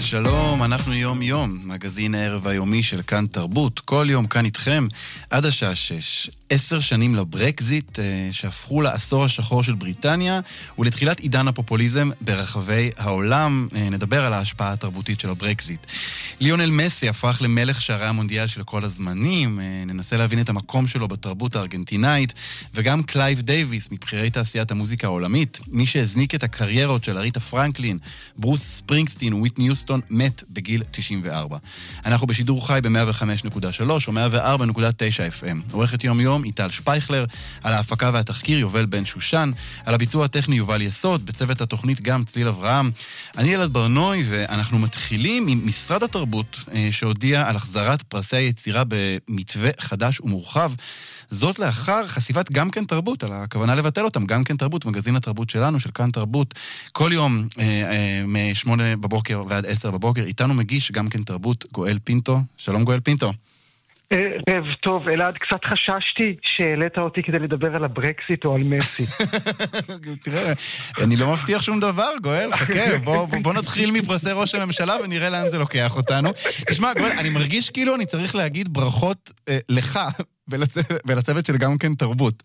שלום, אנחנו יום יום, מגזין הערב היומי של כאן תרבות, כל יום כאן איתכם עד השעה 6. 10 שנים לברקזיט שהפכו לעשור השחור של בריטניה ולתחילת עידן הפופוליזם ברחבי העולם. נדבר על ההשפעה התרבותית של הברקזיט. ליונל מסי הפך למלך שערי המונדיאל של כל הזמנים, ננסה להבין את המקום שלו בתרבות הארגנטינאית, וגם קלייב דייביס מבחירי תעשיית המוזיקה העולמית, מי שהזניק את הקריירות של אריתה פרנקלין, ברוס ספרינגסטין וויטני יוסטון, מת בגיל 94. אנחנו בשידור חי ב-105.3 או 104.9 FM. עורכת יום יום איטל שפייכלר, על ההפקה והתחקיר יובל בן שושן, על הביצוע הטכני יובל יסוד, בצוות התוכנית גם צליל אברהם. אני אלעד ברנוי, ואנחנו מתחילים עם משרד התרבות שהודיע על החזרת פרסי היצירה במתווה חדש ומורחב. זאת לאחר חשיפת גם כן תרבות, על הכוונה לבטל אותם, גם כן תרבות, מגזין התרבות שלנו, של כאן תרבות, כל יום מ-8 בבוקר ועד 10 בבוקר, איתנו מגיש גם כן תרבות גואל פינטו. שלום גואל פינטו. ערב טוב, אלעד, קצת חששתי שהעלית אותי כדי לדבר על הברקזיט או על מסי. תראה, אני לא מבטיח שום דבר, גואל, חכה, בוא נתחיל מפרסי ראש הממשלה ונראה לאן זה לוקח אותנו. תשמע, גואל, אני מרגיש כאילו אני צריך להגיד ברכות לך ולצוות של גם כן תרבות.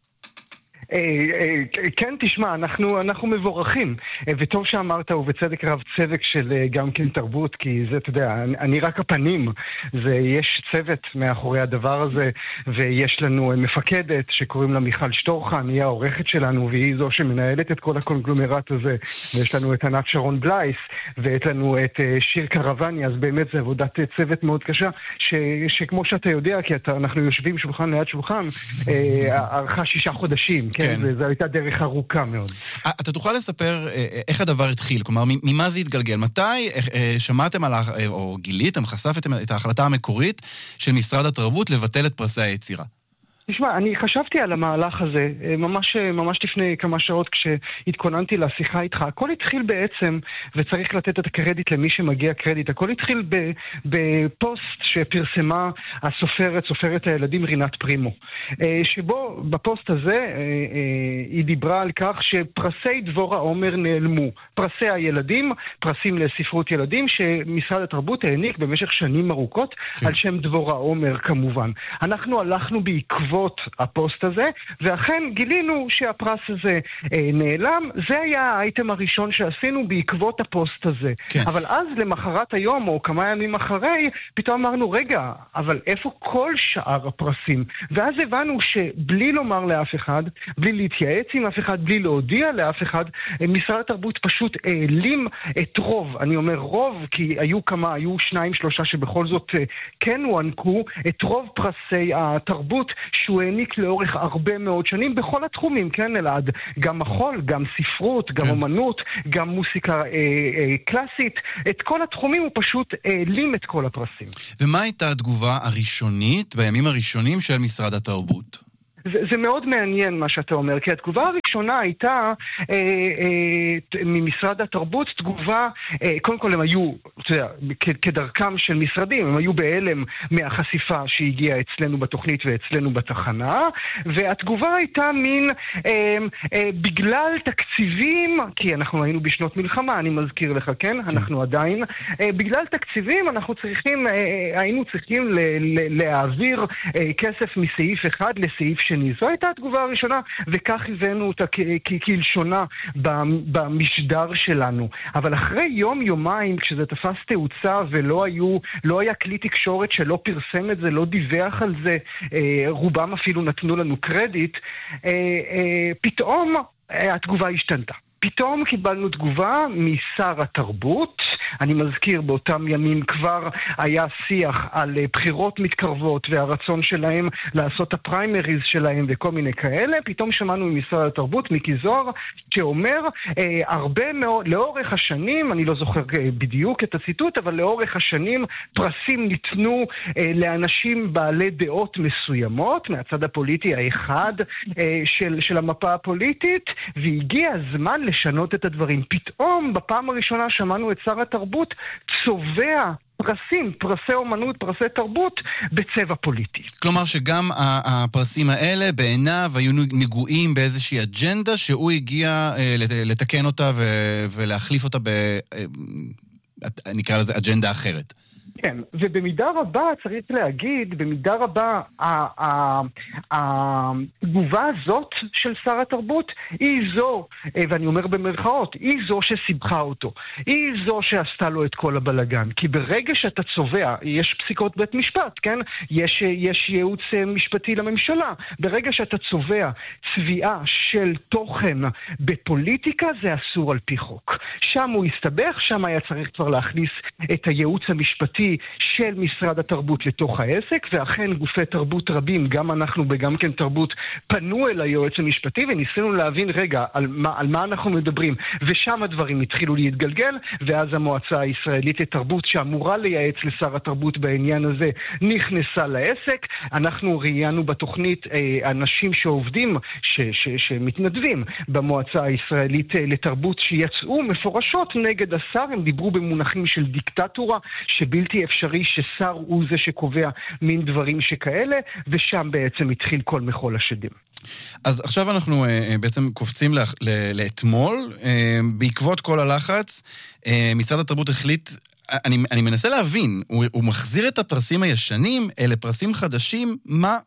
כן, תשמע, אנחנו מבורכים, וטוב שאמרת, ובצדק רב צוות של גם כן תרבות, כי זה, אתה יודע, אני רק הפנים, יש צוות מאחורי הדבר הזה, ויש לנו מפקדת שקוראים לה מיכל שטורחן, היא העורכת שלנו, והיא זו שמנהלת את כל הקונגלומרט הזה, ויש לנו את ענת שרון בלייס, ויש לנו את שיר קרוואני, אז באמת זה עבודת צוות מאוד קשה, שכמו שאתה יודע, כי אנחנו יושבים שולחן ליד שולחן, ערכה 6 חודשים, כן, וזו הייתה דרך ארוכה מאוד. אתה תוכל לספר איך הדבר התחיל? כלומר, ממה זה התגלגל? מתי שמעתם או גיליתם, חשפתם את ההחלטה המקורית של משרד התרבות לבטל את פרסי היצירה? תשמע, אני חשבתי על המהלך הזה ממש לפני כמה שעות כשהתכוננתי לשיחה איתך. הכל התחיל בעצם, וצריך לתת את הקרדיט למי שמגיע קרדיט, הכל התחיל בפוסט שפרסמה סופרת הילדים רינת פרימו. שבו בפוסט הזה היא דיברה על כך שפרסי דבורה עומר נעלמו. פרסי הילדים, פרסים לספרות ילדים, שמשרד התרבות העניק במשך שנים ארוכות על שם דבורה עומר כמובן. אנחנו הלכנו בעקבות הפוסט הזה, ואכן גילינו שהפרס הזה נעלם. זה היה האייטם הראשון שעשינו בעקבות הפוסט הזה. כן. אבל אז למחרת היום, או כמה ימים אחרי, פתאום אמרנו, רגע, אבל איפה כל שאר הפרסים? ואז הבנו שבלי לומר לאף אחד, בלי להתייעץ עם אף אחד, בלי להודיע לאף אחד, משרד התרבות פשוט העלים את רוב, אני אומר רוב, כי היו 2-3 שבכל זאת כן הוענקו, את רוב פרסי התרבות שהוא העניק לאורך הרבה מאוד שנים בכל התחומים, כן אלעד? גם מחול, גם ספרות, גם אומנות, גם מוסיקה קלאסית, את כל התחומים הוא פשוט העלים את כל הפרסים. ומה הייתה התגובה הראשונית בימים הראשונים של משרד התרבות? זה מאוד מעניין מה שאתה אומר, כי התגובה הראשונה הייתה ממשרד התרבות, תגובה, קודם כל הם היו, אתה יודע, כדרכם של משרדים, הם היו בהלם מהחשיפה שהגיעה אצלנו בתוכנית ואצלנו בתחנה, והתגובה הייתה מין, בגלל תקציבים, כי אנחנו היינו בשנות מלחמה, אני מזכיר לך, כן? אנחנו עדיין, בגלל תקציבים היינו צריכים להעביר כסף מסעיף אחד לסעיף שני. זו הייתה התגובה הראשונה, וכך הבאנו אותה כלשונה במשדר שלנו. אבל אחרי יומיים, כשזה תפס תאוצה ולא היה כלי תקשורת שלא פרסם את זה, לא דיווח על זה, רובם אפילו נתנו לנו קרדיט, פתאום התגובה השתנתה. פתאום קיבלנו תגובה משר התרבות, אני מזכיר באותם ימים כבר היה שיח על בחירות מתקרבות והרצון שלהם לעשות הפריימריז שלהם וכל מיני כאלה, פתאום שמענו ממשרד התרבות, מיקי זוהר, שאומר הרבה מאוד, לאורך השנים, אני לא זוכר בדיוק את הציטוט, אבל לאורך השנים פרסים ניתנו לאנשים בעלי דעות מסוימות, מהצד הפוליטי האחד של המפה הפוליטית, והגיע הזמן לשנות את הדברים. פתאום בפעם הראשונה שמענו את שר התרבות צובע פרסים, פרסי אומנות, פרסי תרבות בצבע פוליטי. כלומר שגם הפרסים האלה בעיניו היו נגועים באיזושהי אג'נדה שהוא הגיע לתקן אותה ולהחליף אותה נקרא לזה אג'נדה אחרת. כן, ובמידה רבה צריך להגיד, במידה רבה התגובה הזאת של שר התרבות היא זו, ואני אומר במרכאות, היא זו שסיבכה אותו, היא זו שעשתה לו את כל הבלגן, כי ברגע שאתה צובע, יש פסיקות בית משפט, כן? יש ייעוץ משפטי לממשלה, ברגע שאתה צובע צביעה של תוכן בפוליטיקה, זה אסור על פי חוק. שם הוא הסתבך, שם היה צריך כבר להכניס את הייעוץ המשפטי של משרד התרבות לתוך העסק, ואכן גופי תרבות רבים, גם אנחנו וגם כן תרבות, פנו אל היועץ המשפטי וניסינו להבין רגע על מה אנחנו מדברים, ושם הדברים התחילו להתגלגל, ואז המועצה הישראלית לתרבות שאמורה לייעץ לשר התרבות בעניין הזה נכנסה לעסק. אנחנו ראיינו בתוכנית אנשים שעובדים, שמתנדבים במועצה הישראלית לתרבות, שיצאו מפורשות נגד השר, הם דיברו במונחים של דיקטטורה, שבלתי אפשרי ששר הוא זה שקובע מין דברים שכאלה, ושם בעצם התחיל כל מחול השדים. אז עכשיו אנחנו בעצם קופצים לאתמול, בעקבות כל הלחץ, משרד התרבות החליט, אני מנסה להבין, הוא מחזיר את הפרסים הישנים, אלה פרסים חדשים,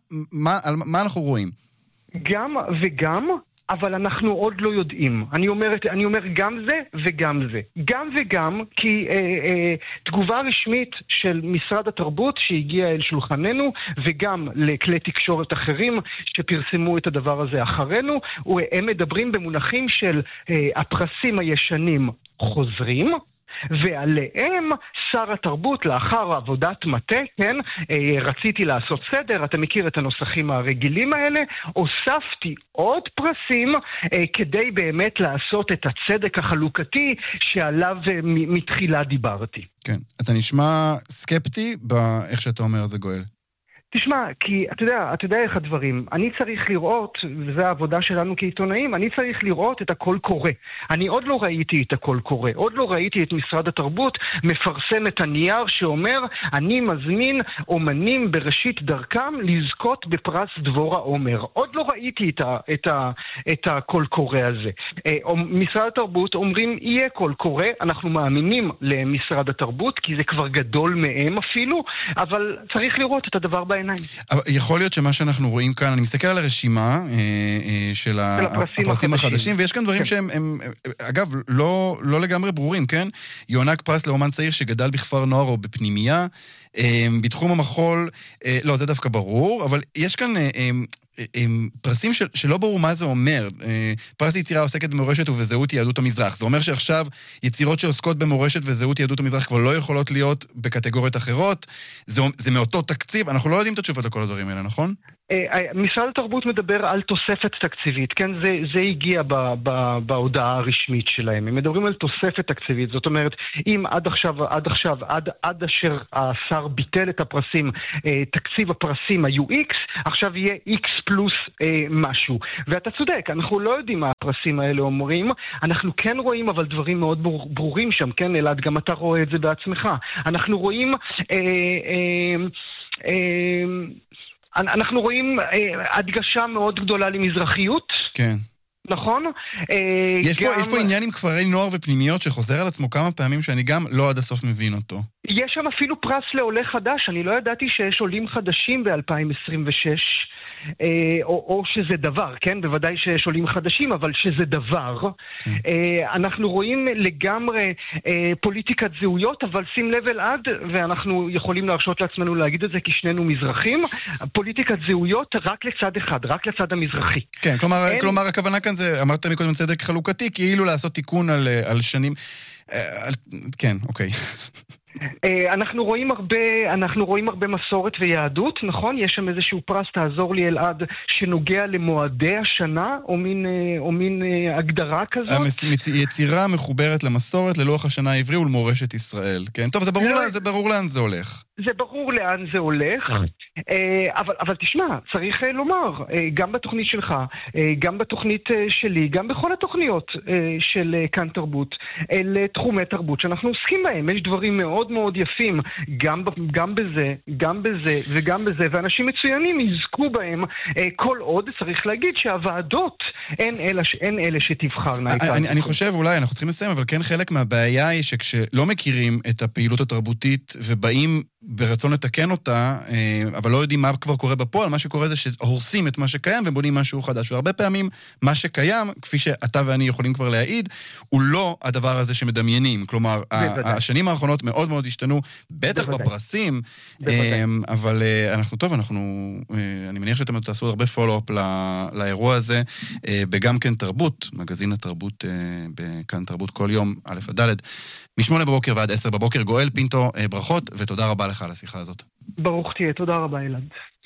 מה אנחנו רואים? גם וגם, אבל אנחנו עוד לא יודעים. אני אומר גם זה וגם זה. גם וגם, כי תגובה רשמית של משרד התרבות שהגיעה אל שולחננו, וגם לכלי תקשורת אחרים שפרסמו את הדבר הזה אחרינו, הם מדברים במונחים של הפרסים הישנים חוזרים, ועליהם שר התרבות לאחר עבודת מטה, כן, רציתי לעשות סדר, אתה מכיר את הנוסחים הרגילים האלה, הוספתי עוד פרסים כדי באמת לעשות את הצדק החלוקתי שעליו מתחילה דיברתי. כן, אתה נשמע סקפטי באיך שאתה אומר את זה, גואל. תשמע, כי אתה יודע איך הדברים, אני צריך לראות, וזו העבודה שלנו כעיתונאים, אני צריך לראות את הכל קורה. אני עוד לא ראיתי את הכל קורה, עוד לא ראיתי את משרד התרבות מפרסם את הנייר שאומר, אני מזמין אומנים בראשית דרכם לזכות בפרס דבורה עומר. עוד לא ראיתי את הכל קורה הזה. משרד התרבות אומרים, יהיה כל קורה, אנחנו מאמינים למשרד התרבות, כי זה כבר גדול מהם אפילו, אבל צריך לראות את הדבר בעיניים. אבל יכול להיות שמה שאנחנו רואים כאן, אני מסתכל על הרשימה של הפרסים החדשים, ויש כאן דברים שהם, אגב, לא לגמרי ברורים, כן? יוענק פרס לאומן צעיר שגדל בכפר נוער או בפנימייה, בתחום המחול, לא, זה דווקא ברור, אבל יש כאן פרסים שלא ברור מה זה אומר. פרס יצירה עוסקת במורשת ובזהות יהדות המזרח. זה אומר שעכשיו יצירות שעוסקות במורשת וזהות יהדות המזרח כבר לא יכולות להיות בקטגוריות אחרות. זה מאותו תקציב. אנחנו לא יודעים את התשובות לכל הדברים האלה, נכון? משרד התרבות מדבר על תוספת תקציבית, כן? זה הגיע בהודעה הרשמית שלהם. הם מדברים על תוספת תקציבית, זאת אומרת, אם עד אשר השר ביטל את הפרסים, תקציב הפרסים היו X, עכשיו יהיה X פלוס משהו. ואתה צודק, אנחנו לא יודעים מה הפרסים האלה אומרים, אנחנו כן רואים אבל דברים מאוד ברורים שם, כן? אלעד, גם אתה רואה את זה בעצמך. אנחנו רואים אנחנו רואים הדגשה מאוד גדולה למזרחיות. כן. נכון? יש פה עניין עם כפרי נוער ופנימיות שחוזר על עצמו כמה פעמים שאני גם לא עד הסוף מבין אותו. יש שם אפילו פרס לעולה חדש. אני לא ידעתי שיש עולים חדשים ב-2026, או שזה דבר, כן? בוודאי שיש עולים חדשים, אבל שזה דבר. כן. אנחנו רואים לגמרי פוליטיקת זהויות, אבל שים לב אלעד, ואנחנו יכולים להרשות לעצמנו להגיד את זה כי שנינו מזרחים, פוליטיקת זהויות רק לצד אחד, רק לצד המזרחי. כן, כלומר הכוונה כאן זה, אמרת מקודם צדק חלוקתי, כאילו לעשות תיקון על שנים. כן, אוקיי. אנחנו רואים הרבה מסורת ויהדות, נכון? יש שם איזשהו פרס, תעזור לי אלעד, שנוגע למועדי השנה, או מין הגדרה כזאת. יצירה מחוברת למסורת, ללוח השנה העברי ולמורשת ישראל, כן? טוב, זה ברור לאן זה הולך. זה ברור לאן זה הולך, אבל תשמע, צריך לומר, גם בתוכנית שלך, גם בתוכנית שלי, גם בכל התוכניות של כאן תרבות, אלה תחומי תרבות שאנחנו עוסקים בהם. יש דברים מאוד מאוד יפים, גם בזה, גם בזה וגם בזה, ואנשים מצוינים יזכו בהם. כל עוד צריך להגיד שהוועדות אין אלה שתבחרנה. אני חושב, אולי אנחנו צריכים לסיים, אבל כן חלק מהבעיה היא שכשלא מכירים את הפעילות התרבותית ובאים ברצון לתקן אותה, אבל לא יודעים מה כבר קורה בפועל, מה שקורה זה שהורסים את מה שקיים ובונים משהו חדש. והרבה פעמים מה שקיים, כפי שאתה ואני יכולים כבר להעיד, הוא לא הדבר הזה שמדמיינים. כלומר, השנים האחרונות מאוד מאוד השתנו, בטח בפרסים, אבל אני מניח שאתם תעשו הרבה פולו-אפ לאירוע הזה, בגם כן תרבות, מגזין התרבות בכאן תרבות כל יום, א' עד ד', מ8 בבוקר ועד 10 בבוקר. גואל פינטו, ברכות ותודה רבה לך על השיחה הזאת. ברוך תהיה, תודה רבה אלעד.